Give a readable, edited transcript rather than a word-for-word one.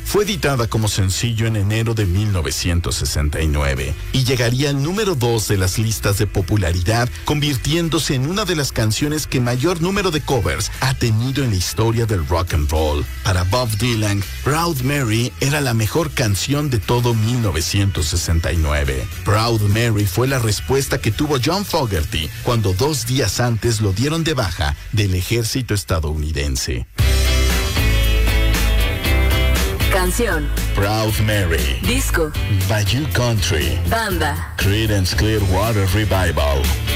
Fue editada como sencillo en enero de 1969 y llegaría al número 2 de las listas de popularidad, convirtiéndose en una de las canciones que mayor número de covers ha tenido en la historia del rock and roll. Para Bob Dylan, Proud Mary era la mejor canción de todo 1969. Proud Mary fue la respuesta que tuvo John Fogerty cuando 2 días antes lo dieron de baja del ejército estadounidense. Canción: Proud Mary. Disco: Bayou Country. Banda: Creedence Clearwater Revival.